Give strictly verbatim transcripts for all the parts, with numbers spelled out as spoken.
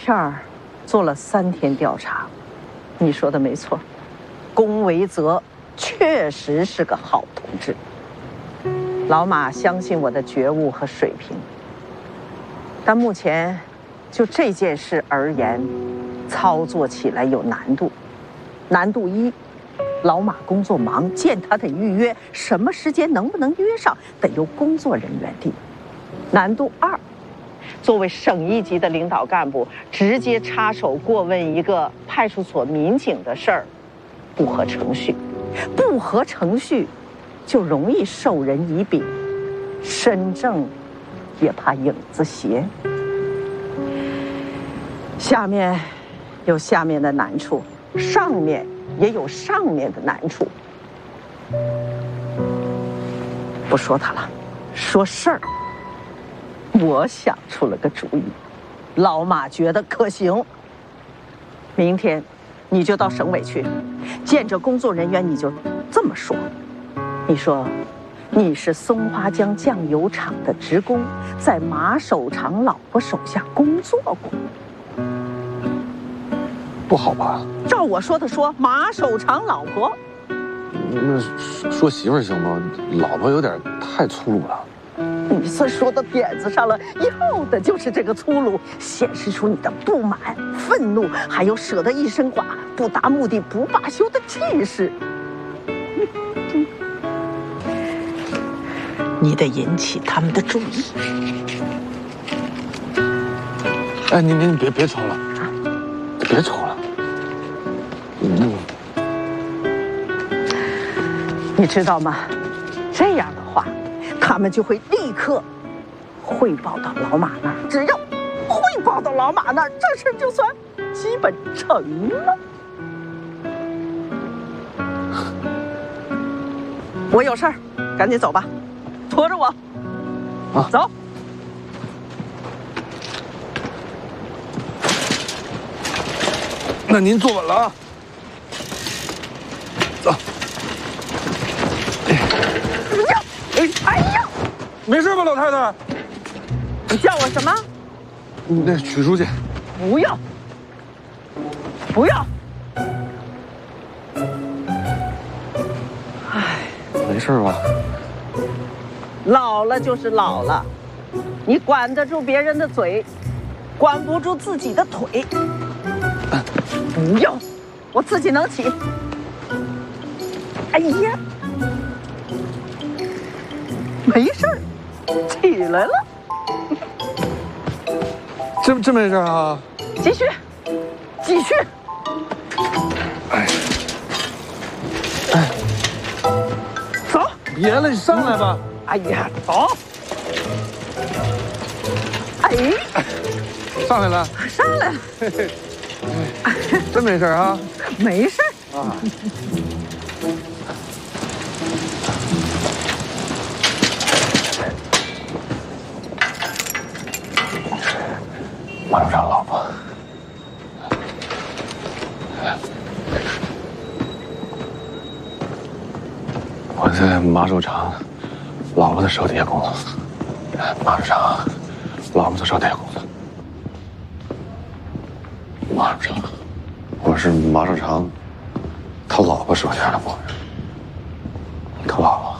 片儿做了三天调查，你说的没错，龚维泽确实是个好同志。老马相信我的觉悟和水平，但目前就这件事而言，操作起来有难度。难度一，老马工作忙，见他得预约，什么时间能不能约上，得由工作人员定。难度二，作为省一级的领导干部，直接插手过问一个派出所民警的事儿，不合程序，不合程序，就容易授人以柄，身正也怕影子斜。下面有下面的难处，上面也有上面的难处。不说他了，说事儿。我想出了个主意，老马觉得可行。明天你就到省委去，见着工作人员你就这么说，你说你是松花江酱油厂的职工，在马守常老婆手下工作过。 不好吧？ 照我说的说，马守常老婆。 那说媳妇儿行吗？老婆有点太粗鲁了。 你算说到点子上了，要的就是这个粗鲁，显示出你的不满、愤怒，还有舍得一身剐、不达目的不罢休的气势。你得引起他们的注意。 哎，您您别别抽了，别抽了。嗯， 你知道吗？这样的话，他们就会立刻汇报到老马那儿。只要汇报到老马那儿，这事就算基本成了。我有事儿，赶紧走吧，拖着我。啊，走。 那您坐稳了啊。走。哎呀，哎，哎呀，没事吧，老太太？ 你叫我什么？ 那许书记。 不要，不要。哎， 没事吧？ 老了就是老了，你管得住别人的嘴，管不住自己的腿。不用，我自己能起。哎呀，没事儿，起来了。 真真没事啊？ 继续，继续。 哎，哎， 走。 别了，你上来吧。 哎呀，走。哎， 上来了。 上来了。 嘿嘿。真没事啊？ 没事啊。马处长老婆，我在马守常老婆的手底下工作，马处长老婆的手底下工作。马处长，我是马守常他老婆手下的工人，他老婆。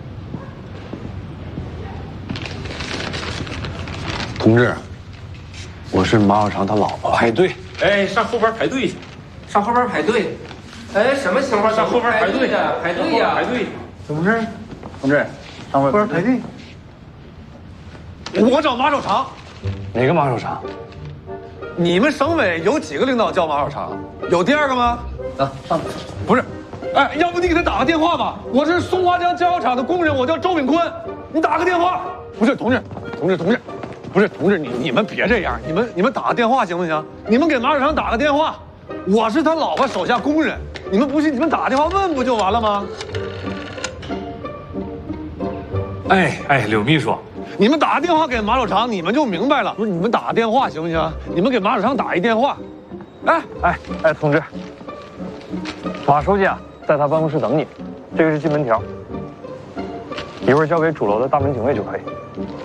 同志，我是马守常他老婆。 排队，哎，上后边排队去， 上后边排队。哎，什么情况？ 上后边排队呀，排队呀， 排队。 怎么回事？同志，上后边排队。我找马守常。哪个马守常？你们省委有几个领导叫马守常？有第二个吗？ 走，上。 不是，哎，要不你给他打个电话吧。我是松花江酱油厂的工人，我叫周炳坤，你打个电话。不是，同志，同志，同志，不是同志，你你们别这样，你们你们打个电话行不行？你们给马守常打个电话，我是他老婆手下工人，你们不信，你们打个电话问不就完了吗？ 哎哎，柳秘书。 你们打个电话给马守常，你们就明白了。不是，你们打个电话行不行？你们给马守常打一电话。哎哎哎，同志，马书记啊，在他办公室等你，这个是进门条，一会儿交给主楼的大门警卫就可以。